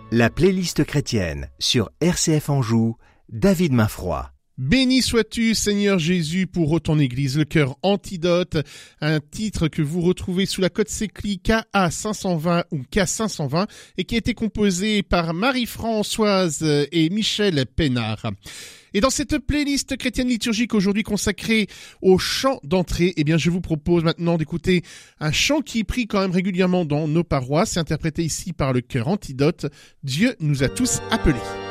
La playlist chrétienne sur RCF Anjou, David Mainfroy. Béni sois-tu, Seigneur Jésus, pour ton Église, le cœur antidote, un titre que vous retrouvez sous la cote Sécli KA520 ou K520 et qui a été composé par Marie-Françoise et Michel Pénard. Et dans cette playlist chrétienne liturgique aujourd'hui consacrée au chant d'entrée, je vous propose maintenant d'écouter un chant qui est pris quand même régulièrement dans nos paroisses, interprété ici par le chœur antidote. Dieu nous a tous appelés.